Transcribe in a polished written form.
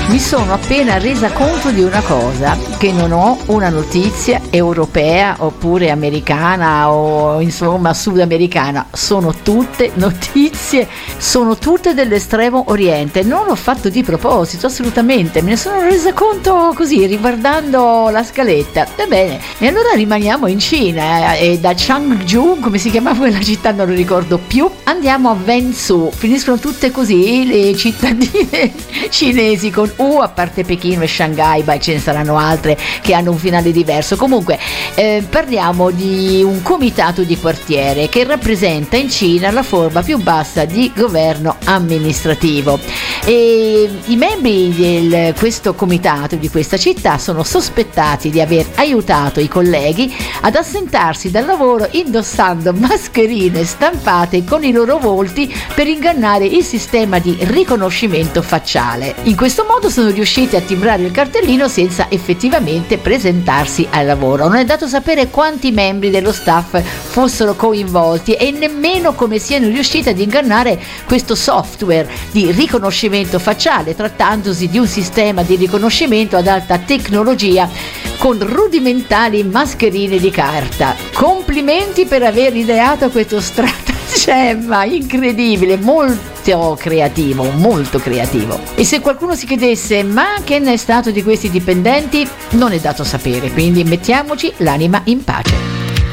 Mi sono appena resa conto di una cosa, che non ho una notizia europea oppure americana o insomma sudamericana, sono tutte notizie, sono tutte dell'estremo oriente. Non l'ho fatto di proposito, assolutamente, me ne sono resa conto così riguardando la scaletta. Ebbene, e allora rimaniamo in Cina e da Changzhou, come si chiamava quella città non lo ricordo più, andiamo a Wenzhou. Finiscono tutte così le cittadine cinesi con U, a parte Pechino e Shanghai, ma ce ne saranno altre che hanno un finale diverso. Comunque parliamo di un comitato di quartiere che rappresenta in Cina la forma più bassa di governo amministrativo, e i membri di questo comitato di questa città sono sospettati di aver aiutato i colleghi ad assentarsi dal lavoro indossando mascherine stampate con i loro volti per ingannare il sistema di riconoscimento facciale. In questo modo sono riusciti a timbrare il cartellino senza effettivamente presentarsi al lavoro. Non è dato sapere quanti membri dello staff fossero coinvolti e nemmeno come siano riusciti ad ingannare questo software di riconoscimento facciale, trattandosi di un sistema di riconoscimento ad alta tecnologia con rudimentali mascherine di carta. Complimenti per aver ideato questo stratagemma incredibile, molto creativo, molto creativo. E se qualcuno si chiedesse ma che ne è stato di questi dipendenti, non è dato sapere, quindi mettiamoci l'anima in pace.